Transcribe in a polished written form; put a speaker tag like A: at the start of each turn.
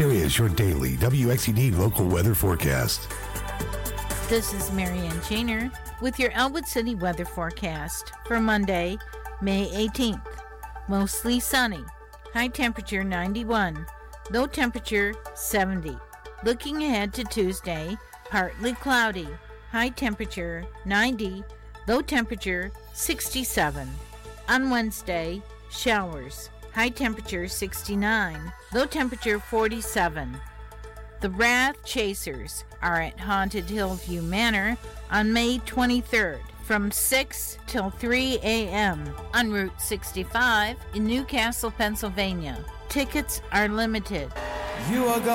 A: Here is your daily WXED local weather forecast.
B: This is Marianne Chainer with your Elwood City weather forecast for Monday, May 18th. Mostly sunny. High temperature 91. Low temperature 70. Looking ahead to Tuesday, partly cloudy. High temperature 90. Low temperature 67. On Wednesday, showers. High temperature 69. Low temperature 47. The Wrath Chasers are at Haunted Hillview Manor on May 23rd from 6 till 3 a.m. on Route 65 in Newcastle, Pennsylvania. Tickets are limited.
C: You are